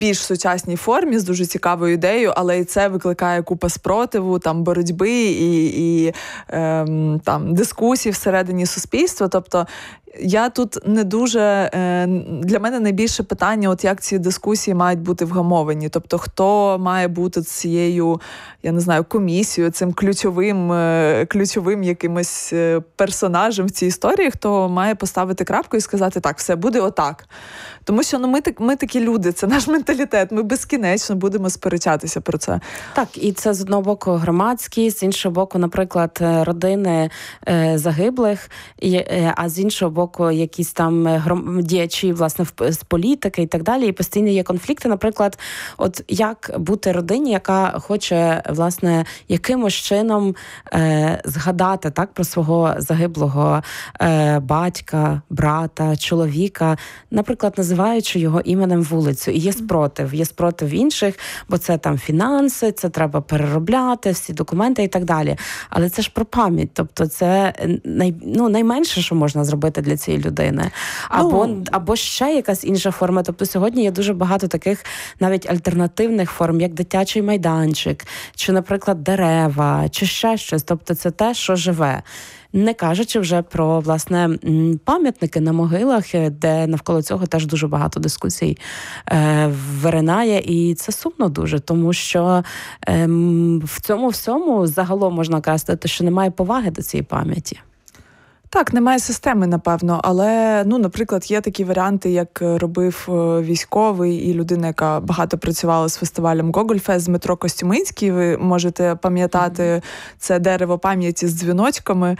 більш сучасній формі, з дуже цікавою ідеєю, але і це викликає купа спротиву, там, боротьби і там, дискусій всередині суспільства. Тобто я тут не дуже... Для мене найбільше питання, от як ці дискусії мають бути вгамовані. Тобто хто має бути цією, я не знаю, комісією, цим ключовим якимось персонажем в цій історії, хто має поставити крапку і сказати, так, все, буде отак. Тому що ми такі люди, це наш менталітет, ми безкінечно будемо сперечатися про це. Так, і це з одного боку громадськість, з іншого боку, наприклад, родини загиблих, а з іншого боку, якісь там діячі, власне, з політики і так далі. І постійно є конфлікти, наприклад, от як бути родині, яка хоче, власне, якимось чином згадати, так, про свого загиблого батька, брата, чоловіка, наприклад, називаючи його іменем вулицю. І є спротив інших, бо це там фінанси, це треба переробляти, всі документи і так далі. Але це ж про пам'ять, тобто це найменше, що можна зробити для цієї людини. Або ще якась інша форма. Тобто сьогодні є дуже багато таких навіть альтернативних форм, як дитячий майданчик, чи, наприклад, дерева, чи ще щось. Тобто це те, що живе. Не кажучи вже про, власне, пам'ятники на могилах, де навколо цього теж дуже багато дискусій виринає, і це сумно дуже, тому що в цьому всьому загалом можна казати, що немає поваги до цієї пам'яті. Так, немає системи, напевно, але, наприклад, є такі варіанти, як робив військовий і людина, яка багато працювала з фестивалем Гогольфест, Дмитро Костюминський. Ви можете пам'ятати це дерево пам'яті з дзвіночками,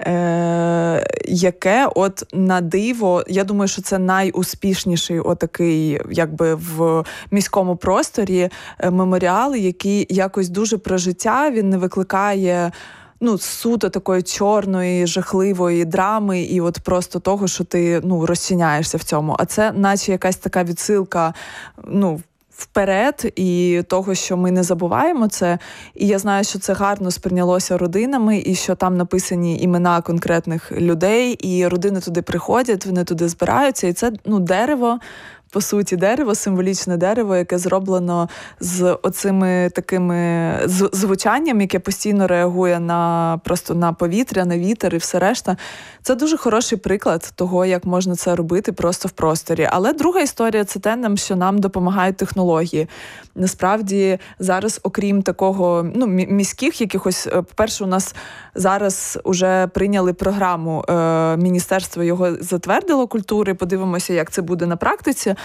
яке от на диво, я думаю, що це найуспішніший отакий, якби в міському просторі меморіал, який якось дуже про життя, він не викликає суто такої чорної, жахливої драми і от просто того, що ти, розчиняєшся в цьому. А це наче якась така відсилка, вперед, і того, що ми не забуваємо це. І я знаю, що це гарно сприйнялося родинами, і що там написані імена конкретних людей, і родини туди приходять, вони туди збираються, і це, дерево, по суті, символічне дерево, яке зроблено з оцими такими звучанням, яке постійно реагує просто на повітря, на вітер і все решта. Це дуже хороший приклад того, як можна це робити просто в просторі. Але друга історія – це те, що нам допомагають технології. Насправді, зараз, окрім такого, міських якихось, по-перше, у нас зараз уже прийняли програму, міністерство його затвердило культури, подивимося, як це буде на практиці,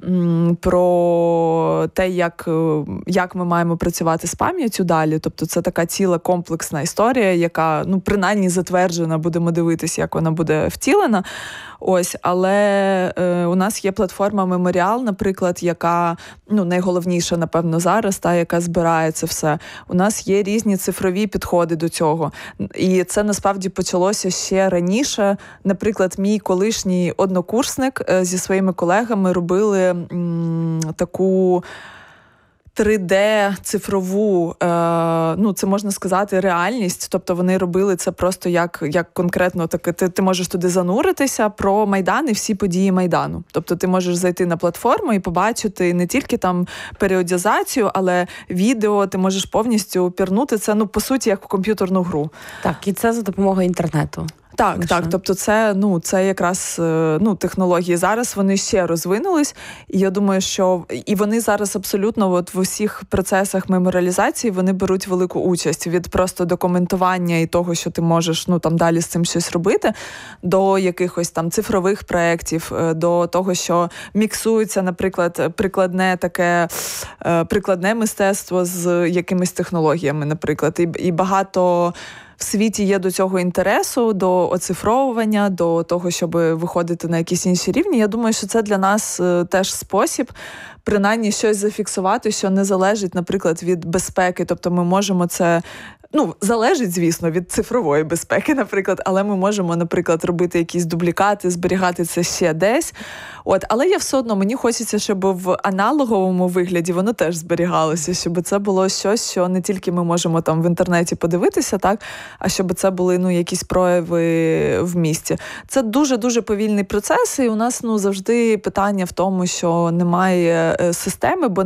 про те, як ми маємо працювати з пам'яттю далі. Тобто це така ціла комплексна історія, яка, принаймні, затверджена, будемо дивитися, як вона буде втілена. Ось, але у нас є платформа Меморіал, наприклад, яка, найголовніша, напевно, зараз, яка збирає це все. У нас є різні цифрові підходи до цього. І це, насправді, почалося ще раніше. Наприклад, мій колишній однокурсник зі своїми колегами робили таку 3D-цифрову, це можна сказати, реальність. Тобто вони робили це просто як конкретно, ти можеш туди зануритися про Майдан і всі події Майдану. Тобто ти можеш зайти на платформу і побачити не тільки там періодизацію, але відео, ти можеш повністю пірнути це, по суті, як в комп'ютерну гру. Так, і це за допомогою інтернету. Так, тобто це якраз технології. Зараз вони ще розвинулись, і я думаю, що і вони зараз абсолютно от в усіх процесах меморіалізації вони беруть велику участь від просто документування і того, що ти можеш там далі з цим щось робити, до якихось там цифрових проєктів, до того, що міксується, наприклад, прикладне мистецтво з якимись технологіями, наприклад, і багато в світі є до цього інтересу, до оцифровування, до того, щоб виходити на якісь інші рівні. Я думаю, що це для нас теж спосіб принаймні щось зафіксувати, що не залежить, наприклад, від безпеки. Тобто ми можемо це... залежить, звісно, від цифрової безпеки, наприклад, але ми можемо, наприклад, робити якісь дублікати, зберігати це ще десь. Але я все одно, мені хочеться, щоб в аналоговому вигляді воно теж зберігалося, щоб це було щось, що не тільки ми можемо там в інтернеті подивитися, так, а щоб це були, якісь прояви в місті. Це дуже-дуже повільний процес, і у нас, завжди питання в тому, що немає системи, бо